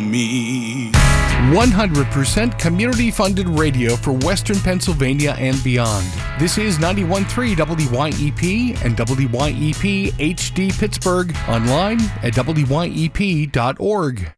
me. 100% community-funded radio for Western Pennsylvania and beyond. This is 91.3 WYEP and WYEP HD Pittsburgh, online at WYEP.org.